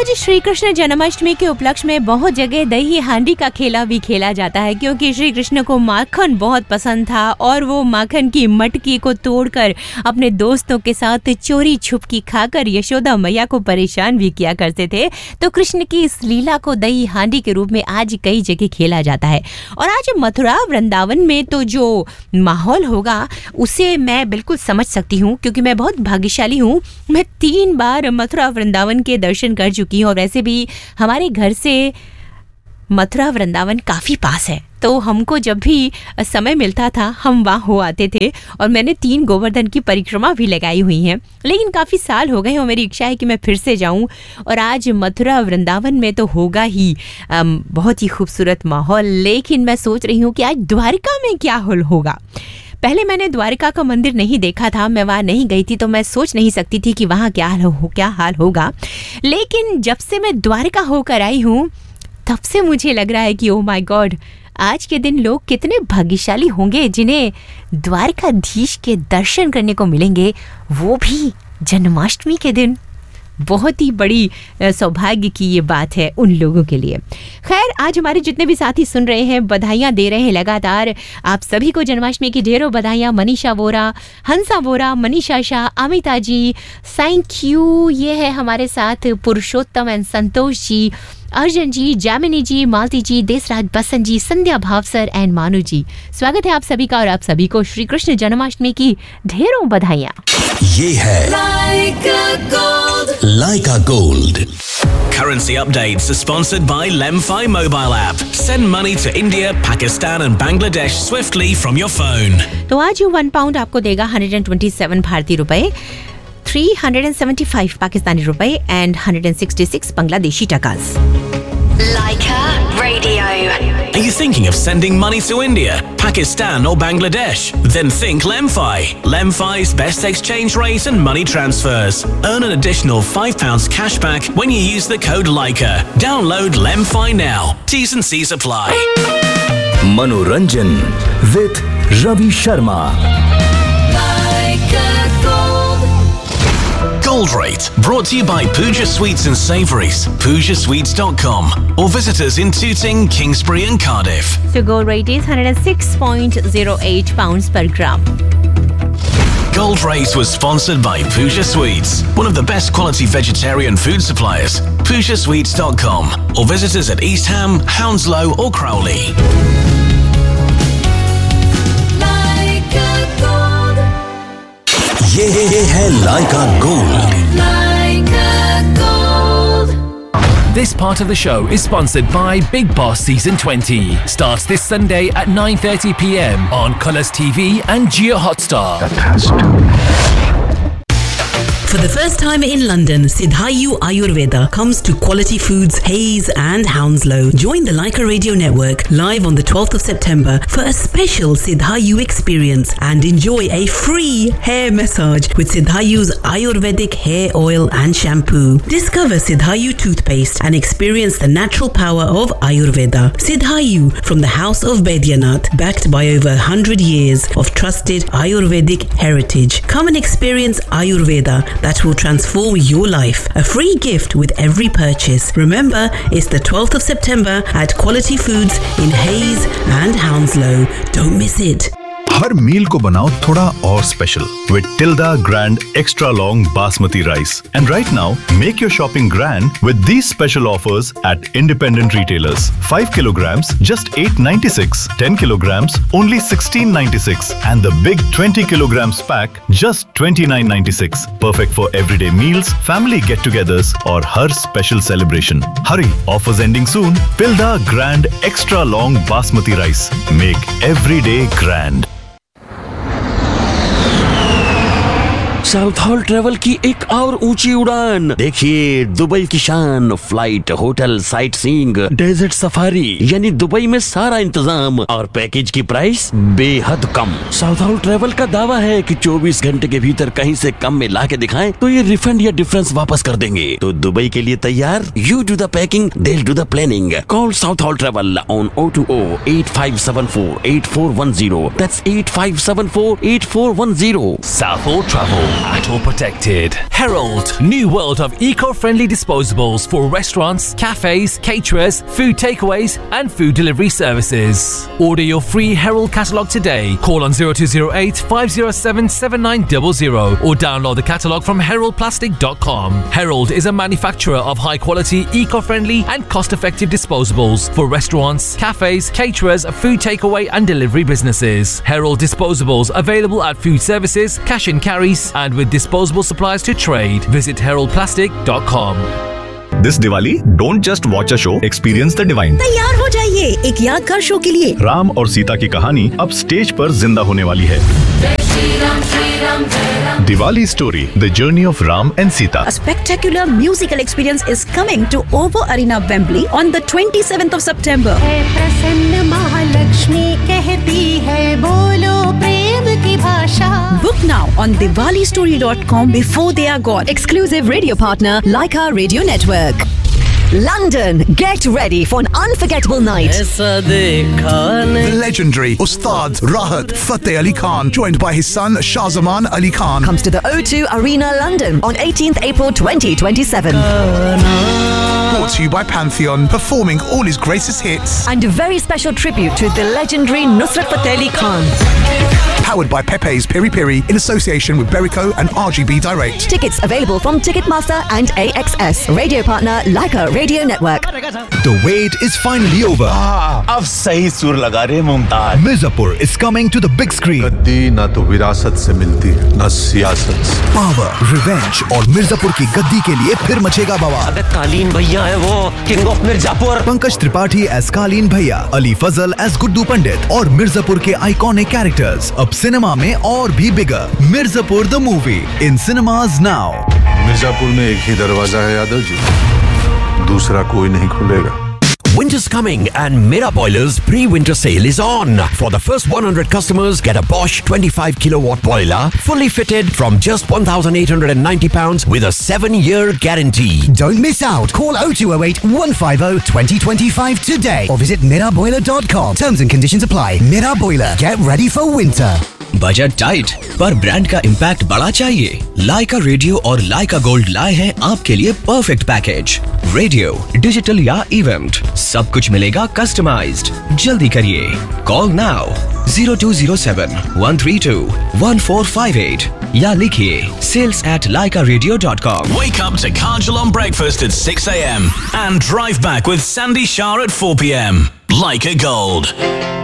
आज श्री कृष्ण जन्माष्टमी के उपलक्ष्य में बहुत जगह दही हांडी का खेला भी खेला जाता है, क्योंकि श्री कृष्ण को माखन बहुत पसंद था और वो माखन की मटकी को तोड़कर अपने दोस्तों के साथ चोरी छुपकी खाकर यशोदा मैया को परेशान भी किया करते थे। तो कृष्ण की इस लीला को दही हांडी के रूप में आज कई जगह खेला जाता है। और आज मथुरा वृंदावन में तो जो माहौल होगा उसे मैं बिल्कुल समझ सकती हूँ, क्योंकि मैं बहुत भाग्यशाली हूँ। मैं 3 बार मथुरा वृंदावन के दर्शन कर चुकी हूँ और वैसे भी हमारे घर से मथुरा वृंदावन काफ़ी पास है, तो हमको जब भी समय मिलता था हम वहाँ हो आते थे। और मैंने 3 गोवर्धन की परिक्रमा भी लगाई हुई हैं, लेकिन काफ़ी साल हो गए और मेरी इच्छा है कि मैं फिर से जाऊँ। और आज मथुरा वृंदावन में तो होगा ही बहुत ही खूबसूरत माहौल, लेकिन मैं सोच रही हूँ कि आज द्वारिका में क्या होगा। पहले मैंने द्वारिका का मंदिर नहीं देखा था, मैं वहाँ नहीं गई थी, तो मैं सोच नहीं सकती थी कि वहाँ क्या हाल होगा। लेकिन जब से मैं द्वारिका होकर आई हूँ तब से मुझे लग रहा है कि ओह माय गॉड, आज के दिन लोग कितने भाग्यशाली होंगे जिन्हें द्वारकाधीश के दर्शन करने को मिलेंगे, वो भी जन्माष्टमी के दिन। बहुत ही बड़ी सौभाग्य की ये बात है उन लोगों के लिए। खैर, आज हमारे जितने भी साथी सुन रहे हैं बधाइयाँ दे रहे हैं लगातार, आप सभी को जन्माष्टमी की ढेरों बधाइयाँ। मनीषा वोरा, हंसा वोरा, मनीषा शाह, अमिता जी, थैंक यू। ये है हमारे साथ पुरुषोत्तम and Santosh ji, Arjun ji, Jamini ji, Malti ji, Desraj Basant ji, Sandhya Bhavsar and मानु जी। स्वागत है आप सभी का और आप सभी को श्री कृष्ण जन्माष्टमी की ढेरों बधाइयाँ। ये है लाइका gold. Currency updates are sponsored by Lemfi mobile app. Send money to India, Pakistan and Bangladesh swiftly from your phone. तो आज 1 पाउंड आपको देगा 127 भारतीय रुपए, 375 पाकिस्तानी रुपए and 166 Bangladeshi टकास। Laika Radio. Are you thinking of sending money to India, Pakistan or Bangladesh? Then think Lemfi. Lemfi's best exchange rate and money transfers. Earn an additional £5 cashback when you use the code Laika. Download Lemfi now. T's and C's apply. मनोरंजन with Ravi Sharma. Gold Rate, brought to you by Pooja Sweets and Savouries, PoojaSweets.com, or visit us in Tooting, Kingsbury and Cardiff. So gold rate is 106.08 pounds per gram. Gold Rate was sponsored by Pooja Sweets, one of the best quality vegetarian food suppliers. PoojaSweets.com, or visit us at East Ham, Hounslow or Crowley. ये है लाइका gold. This part of the show is sponsored by Big Boss Season 20. Starts this Sunday at 9:30 p.m. on Colours TV and Jio Hotstar. For the first time in London, Siddhayu Ayurveda comes to Quality Foods, Hayes and Hounslow. Join the Laika Radio Network live on the 12th of September for a special Siddhayu experience and enjoy a free hair massage with Siddhayu's Ayurvedic hair oil and shampoo. Discover Siddhayu toothpaste and experience the natural power of Ayurveda. Siddhayu from the House of Baidyanath, backed by over 100 years of trusted Ayurvedic heritage. Come and experience Ayurveda that will transform your life. A free gift with every purchase. Remember, it's the 12th of September at Quality Foods in Hayes and Hounslow. Don't miss it. हर मील को बनाओ थोड़ा और special with Tilda Grand Extra Long Basmati Rice. And right now, make your shopping grand with these special offers at independent retailers. 5 kilograms, just $8.96. 10 kilograms, only $16.96. And the big 20 kilograms pack, just $29.96. Perfect for everyday meals, family get-togethers, or her special celebration. Hurry, offers ending soon. Tilda Grand Extra Long Basmati Rice. Make every day grand. South hall travel की एक और ऊंची उड़ान। देखिए Dubai की शान, flight, hotel, sight seeing, desert safari, यानी Dubai में सारा इंतजाम और पैकेज की प्राइस बेहद कम। साउथ हॉल ट्रेवल का दावा है कि 24 घंटे के भीतर कहीं से कम में ला के दिखाएं तो ये रिफंड या डिफरेंस वापस कर देंगे। तो दुबई के लिए तैयार? You do the packing, they'll do the planning. Call South Hall Travel on 020-8574-8410. That's 8574-8410. South Hall Travel. at or protected. Herald, new world of eco-friendly disposables for restaurants, cafes, caterers, food takeaways and food delivery services. Order your free Herald catalogue today. Call on 0208 507 7900 or download the catalogue from heraldplastic.com. Herald is a manufacturer of high-quality, eco-friendly and cost-effective disposables for restaurants, cafes, caterers, food takeaway and delivery businesses. Herald disposables available at food services, cash and carries and with disposable supplies to trade. Visit heraldplastic.com. This Diwali, don't just watch a show, experience the divine. तैयार हो जाइए एक यादगार show के लिए। राम और सीता की कहानी अब स्टेज पर जिंदा होने वाली है। Diwali story, the journey of Ram and Sita. A spectacular musical experience is coming to OVO Arena, Wembley on the 27th of September. Book now on diwalistory.com before they are gone. Exclusive radio partner Leica Radio Network. London, get ready for an unforgettable night. The legendary Ustad Rahat Fateh Ali Khan, joined by his son Shahzaman Ali Khan, comes to the O2 Arena, London on 18th April 2027. Brought to you by Pantheon, performing all his greatest hits. And a very special tribute to the legendary Nusrat Fateh Ali Khan. Powered by Pepe's Piri Piri in association with Berico and RGB Direct. Tickets available from Ticketmaster and AXS. Radio partner Leica Radio Network. The wait is finally over. अब सही सुर लगा रे Mumtaz. Mirzapur is coming to the big screen. गद्दी ना तो विरासत से मिलती ना सियासत से. Power, revenge और मिर्जापुर की गद्दी के लिए फिर मचेगा बवाल. अबे कालीन भैया है वो, king of Mirzapur. Pankaj Tripathi as कालीन भैया, अली फजल एज गुड्डू पंडित और मिर्जापुर के आइकॉनिक कैरेक्टर्स अब सिनेमा में और भी बिगर. Mirzapur the movie in cinemas now. Mirzapur में एक ही दरवाजा है यादव जी, दूसरा कोई नहीं खुलेगा. Winter's coming and Mera Boiler's pre-winter sale is on. For the first 100 customers, get a Bosch 25 kilowatt boiler fully fitted from just £1,890 with a 7-year guarantee. Don't miss out. Call 0208 150 2025 today or visit meraboiler.com. Terms and conditions apply. Mera Boiler. Get ready for winter. Budget tight पर brand का impact बड़ा चाहिए? लाइका radio और लाइका gold लाए हैं आपके लिए perfect package. Radio, digital या इवेंट, सब कुछ मिलेगा कस्टमाइज्ड. जल्दी करिए. कॉल नाउ 0207 132 1458 या लिखिए sales@laikaradio.com. Wake up to Kajal on breakfast at 6 a.m. and drive back with Sandy Shah at 4 p.m. Leica Gold.